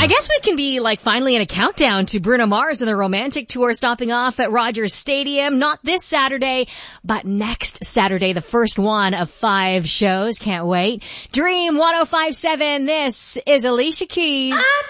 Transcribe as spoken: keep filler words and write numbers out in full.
I guess we can be like finally in a countdown to Bruno Mars and the Romantic Tour stopping off at Rogers Stadium. Not this Saturday, but next Saturday, the first one of five shows. Can't wait. Dream one oh five point seven. This is Alicia Keys.